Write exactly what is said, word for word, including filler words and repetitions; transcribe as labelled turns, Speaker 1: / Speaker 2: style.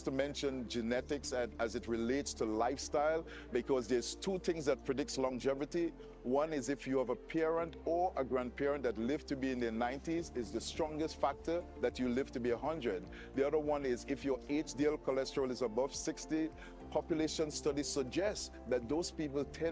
Speaker 1: to mention genetics and, as it relates to lifestyle, because there's two things that predicts longevity. One is if you have a parent or a grandparent that lived to be in their nineties, is the strongest factor that you live to be one hundred. The other one is if your H D L cholesterol is above sixty, population studies suggest that those people tend